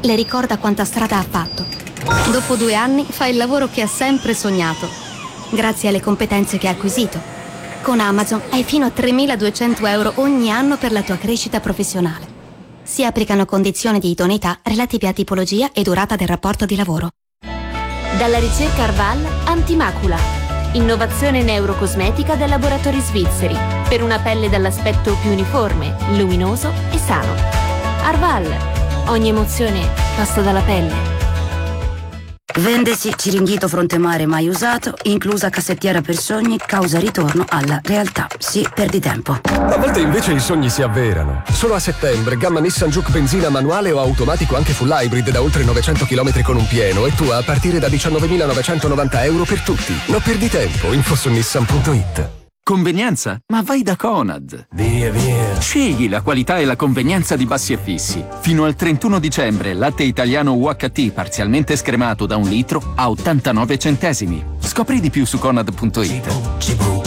le ricorda quanta strada ha fatto. Dopo 2 anni fa il lavoro che ha sempre sognato, grazie alle competenze che ha acquisito. Con Amazon hai fino a 3.200 euro ogni anno per la tua crescita professionale. Si applicano condizioni di idoneità relative a tipologia e durata del rapporto di lavoro. Dalla ricerca Arval, Antimacula. Innovazione neurocosmetica da laboratori svizzeri per una pelle dall'aspetto più uniforme, luminoso e sano. Arval. Ogni emozione passa dalla pelle. Vendesi Ciringhito Frontemare mai usato, inclusa cassettiera per sogni, causa ritorno alla realtà. Sì, perdi tempo. A volte invece i sogni si avverano. Solo a settembre, gamma Nissan Juke benzina manuale o automatico anche full hybrid da oltre 900 km con un pieno e tu a partire da 19.990 euro per tutti. Non perdi tempo, info su nissan.it. Convenienza? Ma vai da Conad! Via, via! Scegli la qualità e la convenienza di Bassi e Fissi. Fino al 31 dicembre, latte italiano UHT parzialmente scremato da 1 litro a 89 centesimi. Scopri di più su Conad.it.